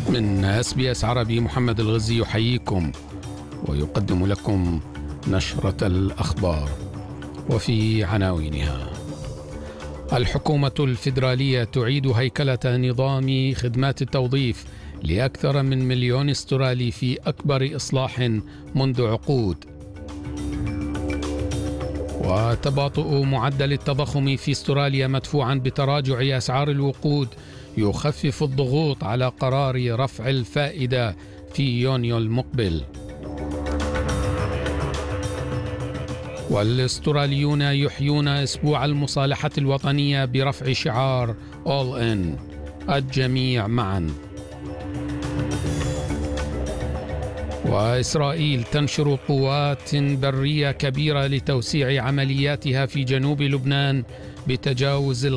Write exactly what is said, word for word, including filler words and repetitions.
من اس بي اس عربي محمد الغزي يحييكم ويقدم لكم نشرة الأخبار، وفي عناوينها: الحكومة الفيدرالية تعيد هيكلة نظام خدمات التوظيف لأكثر من مليون استرالي في أكبر إصلاح منذ عقود. وتباطؤ معدل التضخم في استراليا مدفوعا بتراجع أسعار الوقود يخفف الضغوط على قرار رفع الفائدة في يونيو المقبل. والاستراليون يحيون أسبوع المصالحة الوطنية برفع شعار All In، الجميع معا. وإسرائيل تنشر قوات برية كبيرة لتوسيع عملياتها في جنوب لبنان بتجاوز